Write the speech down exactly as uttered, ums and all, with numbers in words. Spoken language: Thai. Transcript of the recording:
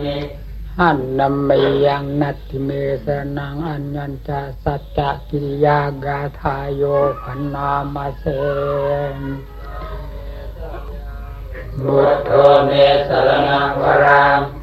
มิหันนัมเมยังนัตถิเมสนังอัญญัญจาสัจจกิริยากาทายโยพันนามาเสบุตโธเมสรณังวรัง